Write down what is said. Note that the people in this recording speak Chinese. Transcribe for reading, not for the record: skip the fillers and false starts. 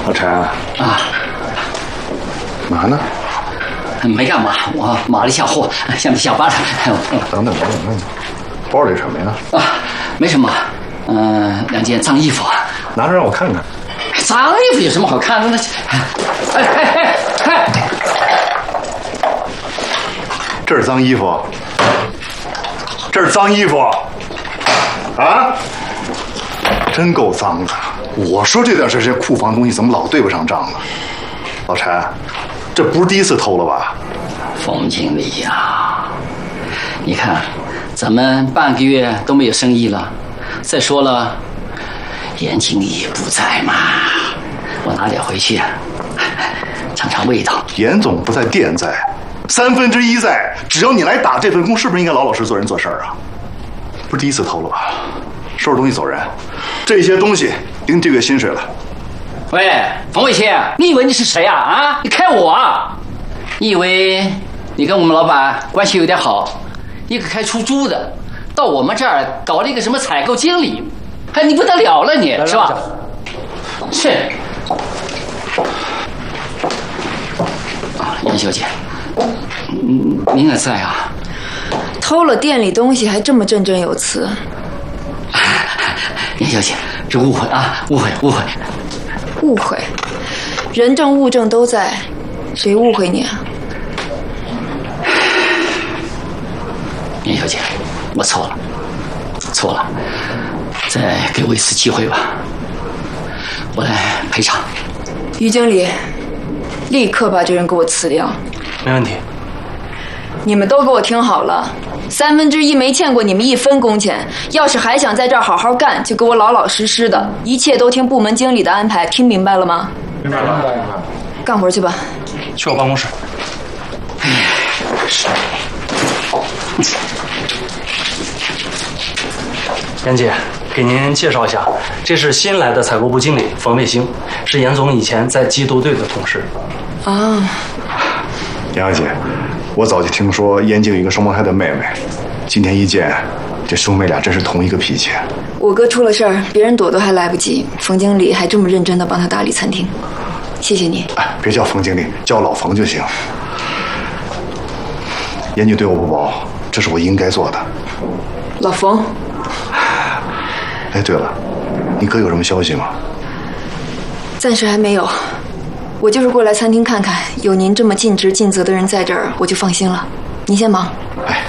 老陈啊，嘛呢？ 没干嘛，我码了一下货，现在下班了。 等等，包里什么呀？ 没什么，2件脏衣服。 拿着让我看看。 脏衣服有什么好看的呢？ 这是脏衣服，这是脏衣服，啊，真够脏的。我说这段时间库房东西怎么老对不上账呢？老陈，这不是第一次偷了吧？ 冯经理呀，你看，咱们半个月都没有生意了。再说了，严经理也不在嘛，我拿点回去，尝尝味道。 严总不在，店在，1/3在。只要你来打这份工，是不是应该老老实实做人做事啊？不是第一次偷了吧？收拾东西走人。这些东西领这个月薪水了。 喂，冯伟清，你以为你是谁啊？你开我啊？你以为你跟我们老板关系有点好？一个开出租的，到我们这儿搞了一个什么采购经理，你不得了了你，是吧？是。严小姐，您也在啊？ 偷了店里东西还这么振振有词。 严小姐，这误会啊，误会。 误会，人证物证都在，谁误会你啊？ 严小姐，我错了，再给我一次机会吧，我来赔偿。 于经理，立刻把这人给我辞掉。 没问题。 你们都给我听好了，1/3没欠过你们1分工钱。要是还想在这儿好好干，就给我老老实实的，一切都听部门经理的安排，听明白了吗？ 明白了。 干活去吧。 去我办公室。严姐，给您介绍一下，这是新来的采购部经理冯卫星，是严总以前在缉毒队的同事。 啊， 杨小姐，我早就听说燕京有一个双胞胎的妹妹，今天一见，这兄妹俩真是同一个脾气。 我哥出了事儿，别人躲都还来不及，冯经理还这么认真的帮他打理餐厅，谢谢你。 别叫冯经理，叫老冯就行。燕京对我不薄，这是我应该做的。 老冯。 哎，对了，你哥有什么消息吗？ 暂时还没有，我就是过来餐厅看看，有您这么尽职尽责的人在这儿，我就放心了。您先忙。 哎，